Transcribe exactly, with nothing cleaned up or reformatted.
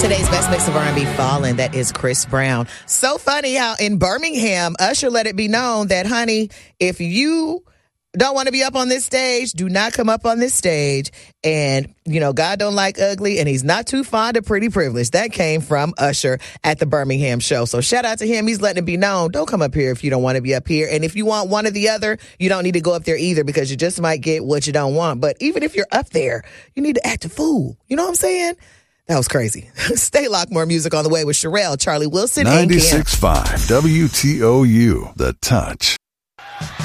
Today's best mix of R and B Fallen, that is Chris Brown. So funny how in Birmingham, Usher let it be known that, honey, if you don't want to be up on this stage, do not come up on this stage. And, you know, God don't like ugly, and he's not too fond of pretty privilege. That came from Usher at the Birmingham show. So shout out to him. He's letting it be known. Don't come up here if you don't want to be up here. And if you want one or the other, you don't need to go up there either, because you just might get what you don't want. But even if you're up there, you need to act a fool. You know what I'm saying? That was crazy. Stay locked. More music on the way with Sherelle, Charlie Wilson, and Cam. ninety-six point five W T O U, The Touch.